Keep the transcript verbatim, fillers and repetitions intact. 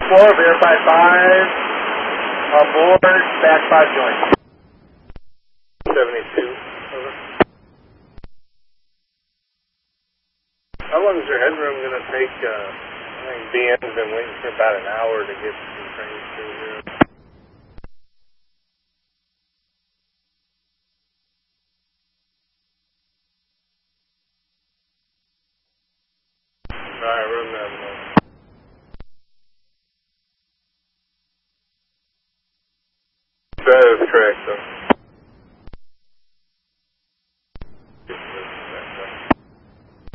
four, verify five, aboard, back five joint. seventy-two, over. How long is your headroom going to take? Uh, I think B M's been waiting for about an hour to get some trains through here. Alright, room nine. That is correct, though.